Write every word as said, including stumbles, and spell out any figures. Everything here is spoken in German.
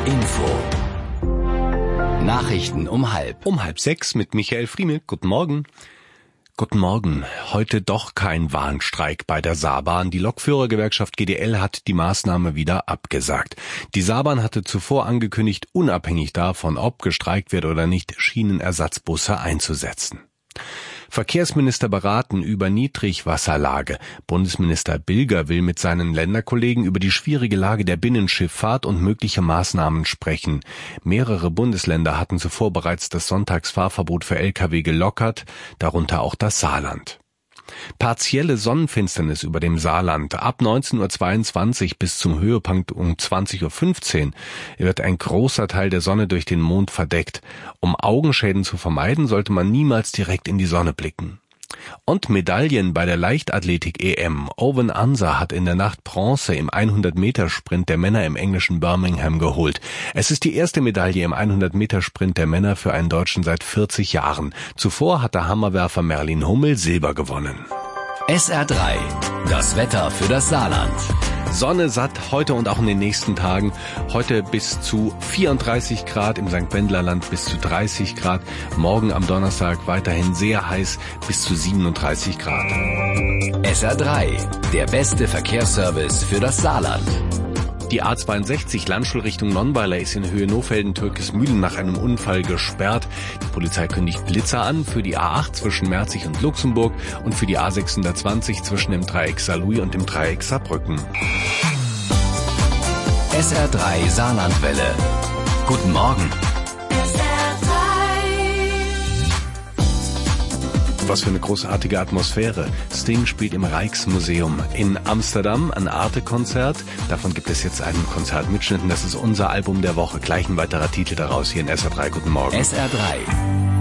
Info. Nachrichten um halb. Um halb sechs mit Michael Friemel. Guten Morgen. Guten Morgen. Heute doch kein Warnstreik bei der Saarbahn. Die Lokführergewerkschaft G D L hat die Maßnahme wieder abgesagt. Die Saarbahn hatte zuvor angekündigt, unabhängig davon, ob gestreikt wird oder nicht, Schienenersatzbusse einzusetzen. Verkehrsminister beraten über Niedrigwasserlage. Bundesminister Bilger will mit seinen Länderkollegen über die schwierige Lage der Binnenschifffahrt und mögliche Maßnahmen sprechen. Mehrere Bundesländer hatten zuvor bereits das Sonntagsfahrverbot für L K W gelockert, darunter auch das Saarland. Partielle Sonnenfinsternis über dem Saarland. Ab neunzehn Uhr zweiundzwanzig bis zum Höhepunkt um zwanzig Uhr fünfzehn wird ein großer Teil der Sonne durch den Mond verdeckt. Um Augenschäden zu vermeiden, sollte man niemals direkt in die Sonne blicken. Und Medaillen bei der Leichtathletik-E M. Owen Ansa hat in der Nacht Bronze im hundert Meter Sprint der Männer im englischen Birmingham geholt. Es ist die erste Medaille im hundert Meter Sprint der Männer für einen Deutschen seit vierzig Jahren. Zuvor hat der Hammerwerfer Merlin Hummel Silber gewonnen. S R drei. Das Wetter für das Saarland. Sonne satt heute und auch in den nächsten Tagen. Heute bis zu vierunddreißig Grad, im Sankt Wendlerland bis zu dreißig Grad. Morgen am Donnerstag weiterhin sehr heiß, bis zu siebenunddreißig Grad. S R drei. Der beste Verkehrsservice für das Saarland. Die A zweiundsechzig Landstuhl Richtung Nonnweiler ist in Höhe Nohfelden-Türkesmühlen nach einem Unfall gesperrt. Die Polizei kündigt Blitzer an für die A acht zwischen Merzig und Luxemburg und für die A sechshundertzwanzig zwischen dem Dreieck Saarlouis und dem Dreieck Saarbrücken. S R drei Saarlandwelle. Guten Morgen. Was für eine großartige Atmosphäre. Sting spielt im Rijksmuseum in Amsterdam ein Arte-Konzert. Davon gibt es jetzt einen Konzertmitschnitt. Das ist unser Album der Woche. Gleich ein weiterer Titel daraus hier in S R drei. Guten Morgen. S R drei.